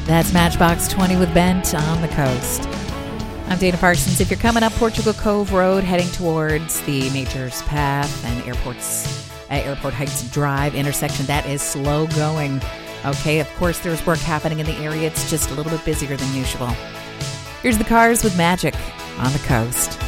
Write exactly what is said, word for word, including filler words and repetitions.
That's Matchbox twenty with Bent on the Coast. I'm Dana Parsons. If you're coming up Portugal Cove Road, heading towards the Majors Path and Airport's, uh, Airport Heights Drive intersection, that is slow going. Okay, of course there's work happening in the area. It's just a little bit busier than usual. Here's the Cars with Magic on the Coast.